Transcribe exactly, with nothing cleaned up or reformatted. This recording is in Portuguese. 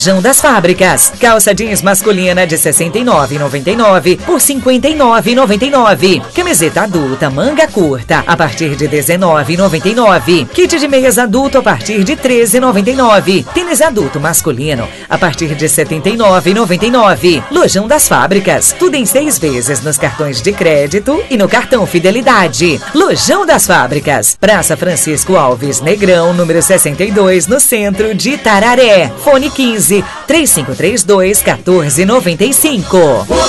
Lojão das Fábricas. Calça jeans masculina de sessenta e nove reais e noventa e nove centavos por cinquenta e nove reais e noventa e nove centavos. Camiseta adulta manga curta a partir de dezenove reais e noventa e nove centavos. Kit de meias adulto a partir de treze reais e noventa e nove centavos. Tênis adulto masculino a partir de setenta e nove reais e noventa e nove centavos. Lojão das Fábricas. Tudo em seis vezes nos cartões de crédito e no cartão Fidelidade. Lojão das Fábricas. Praça Francisco Alves Negrão, número sessenta e dois, no centro de Itararé. Fone quinze, três cinco três dois, um quatro nove cinco.